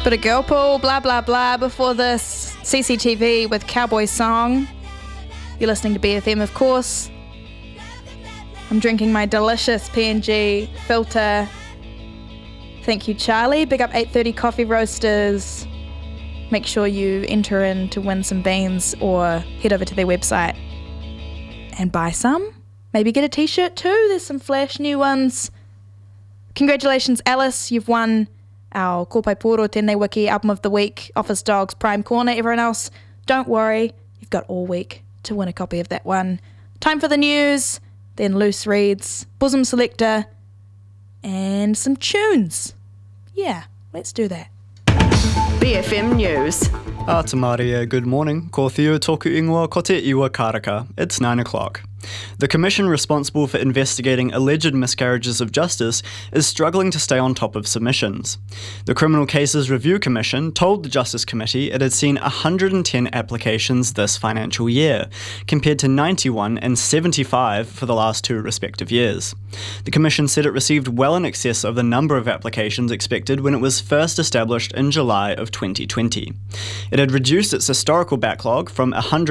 Bit of girl pool, blah, blah, blah. Before this, CCTV with Cowboy Song. You're listening to BFM, of course. I'm drinking my delicious PNG filter. Thank you, Charlie. Big up 830 Coffee Roasters. Make sure you enter in to win some beans or head over to their website and buy some. Maybe get a t-shirt too. There's some flash new ones. Congratulations, Alice. You've won our Kopai Poro Tēnei Wiki Album of the Week, Office Dogs Prime Corner. Everyone else, don't worry. You've got all week to win a copy of that one. Time for the news, then loose reads, bosom selector, and some tunes. Yeah, let's do that. BFM News. Atamaria, good morning. Ko Theo toku ingoa ko te iwa karaka. It's 9 o'clock. The commission responsible for investigating alleged miscarriages of justice is struggling to stay on top of submissions. The Criminal Cases Review Commission told the Justice Committee it had seen 110 applications this financial year, compared to 91 and 75 for the last two respective years. The Commission said it received well in excess of the number of applications expected when it was first established in July of 2020. It had reduced its historical backlog from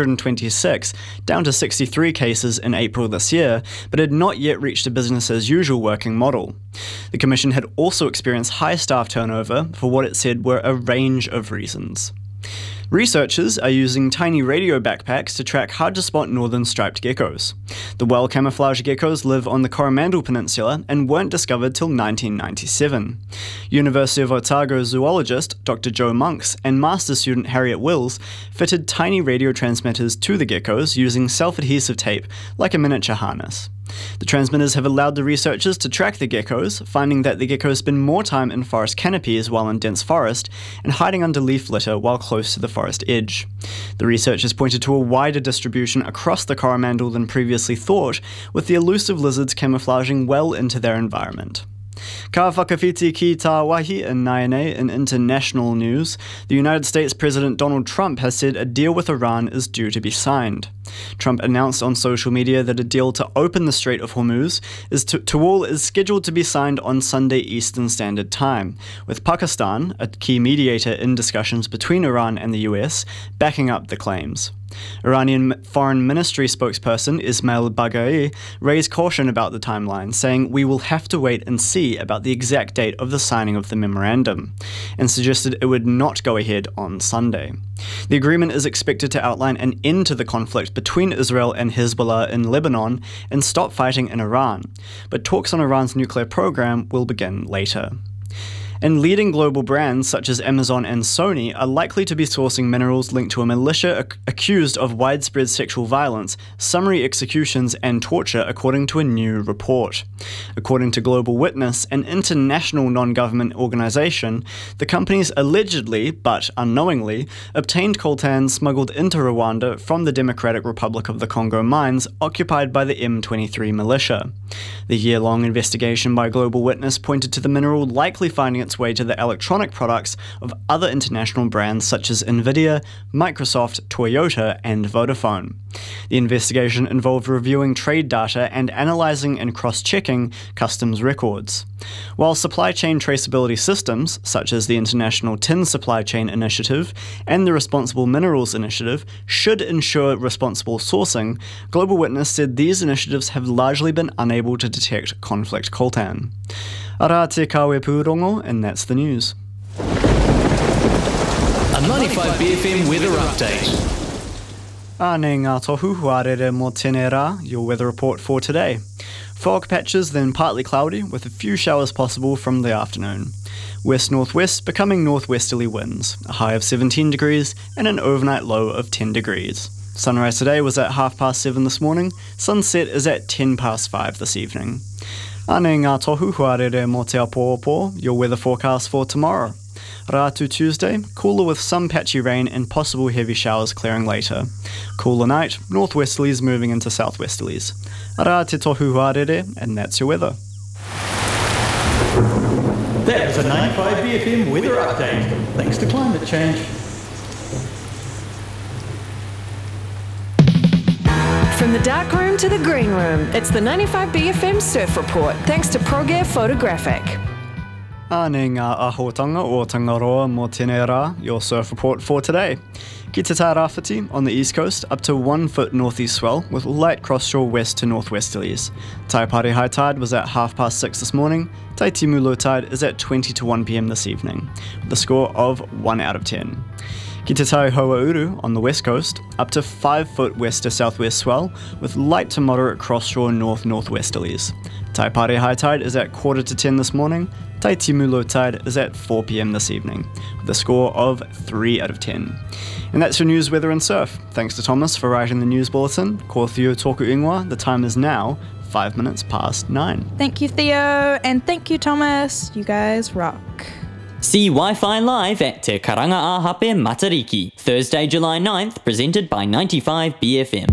126 down to 63 cases in April this year, but had not yet reached a business-as-usual working model. The Commission had also experienced high staff turnover for what it said were a range of reasons. Researchers are using tiny radio backpacks to track hard-to-spot northern striped geckos. The well-camouflaged geckos live on the Coromandel Peninsula and weren't discovered till 1997. University of Otago zoologist Dr. Joe Monks and master's student Harriet Wills fitted tiny radio transmitters to the geckos using self-adhesive tape like a miniature harness. The transmitters have allowed the researchers to track the geckos, finding that the geckos spend more time in forest canopies while in dense forest and hiding under leaf litter while close to the forest edge. The researchers pointed to a wider distribution across the Coromandel than previously thought, with the elusive lizards camouflaging well into their environment. Ka whakawhiti ki tā wahi in Naine in international news, the United States President Donald Trump has said a deal with Iran is due to be signed. Trump announced on social media that a deal to open the Strait of Hormuz is scheduled to be signed on Sunday Eastern Standard Time, with Pakistan, a key mediator in discussions between Iran and the US, backing up the claims. Iranian Foreign Ministry spokesperson Ismail Baghai raised caution about the timeline, saying we will have to wait and see about the exact date of the signing of the memorandum, and suggested it would not go ahead on Sunday. The agreement is expected to outline an end to the conflict between Israel and Hezbollah in Lebanon and stop fighting in Iran, but talks on Iran's nuclear program will begin later. And leading global brands such as Amazon and Sony are likely to be sourcing minerals linked to a militia accused of widespread sexual violence, summary executions, and torture, according to a new report. According to Global Witness, an international non-government organization, the companies allegedly, but unknowingly, obtained coltan smuggled into Rwanda from the Democratic Republic of the Congo mines occupied by the M23 militia. The year-long investigation by Global Witness pointed to the mineral likely finding its way to the electronic products of other international brands such as Nvidia, Microsoft, Toyota, and Vodafone. The investigation involved reviewing trade data and analyzing and cross-checking customs records. While supply chain traceability systems, such as the International Tin Supply Chain Initiative and the Responsible Minerals Initiative, should ensure responsible sourcing, Global Witness said these initiatives have largely been unable to detect conflict coltan. Ara te kawe pūrongo, and that's the news. A 95 BFM weather update. Āne ngā tohu huarere mō tēnei rā, your weather report for today. Fog patches, then partly cloudy, with a few showers possible from the afternoon. West-northwest becoming northwesterly winds, a high of 17 degrees and an overnight low of 10 degrees. Sunrise today was at 7:30 this morning, sunset is at 5:10 this evening. Āne ngā tohu huarere mō te apōopō, your weather forecast for tomorrow. Rātu Tuesday, cooler with some patchy rain and possible heavy showers clearing later. Cooler night, northwesterlies moving into southwesterlies. Rā te tohu huarere, and that's your weather. That was a 95 BFM weather update, thanks to climate change. From the dark room to the green room, it's the 95 BFM Surf Report, thanks to ProGear Photographic. Nei ngā ahotanga o Tangaroa mō tēnei rā, your surf report for today. Ki te tā rāwhiti on the east coast, up to 1 foot northeast swell with light cross-shore west to northwesterlies. Taipare high tide was at 6:30 this morning. Tai Timu low tide is at 20 to 1 p.m. this evening, with a score of 1 out of 10. Ki te tai Hoauru on the west coast, up to 5 foot west to southwest swell with light to moderate cross-shore north-northwesterlies. Taipare high tide is at 9:45 this morning. Tai Timu low tide is at 4 p.m. this evening, with a score of 3 out of 10. And that's your news, weather and surf. Thanks to Thomas for writing the news bulletin. Ko Theo tōku ingoa, the time is now 5 minutes past 9. Thank you, Theo, and thank you, Thomas. You guys rock. See Wi-Fi live at Te Karanga Āhape Matariki, Thursday, July 9th, presented by 95 BFM.